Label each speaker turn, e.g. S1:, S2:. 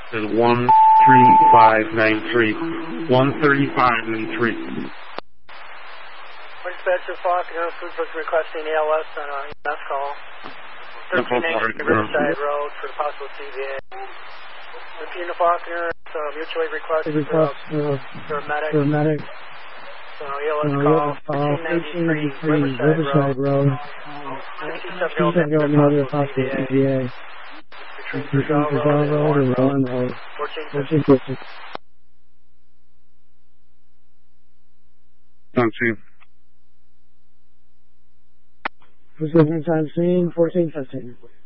S1: is 13593. 13593.
S2: Dispatcher Faulkner, food person requesting ALS on a EMS call. 1390 Riverside Road for possible TVA. Repeating to Faulkner, mutual aid request for a medic. So ELS call, 1393 Riverside Road. 67 Mother possible TVA. Between Brazil Road and Rowan Road. 1450.
S1: On scene.
S2: Precision time scene, 1415.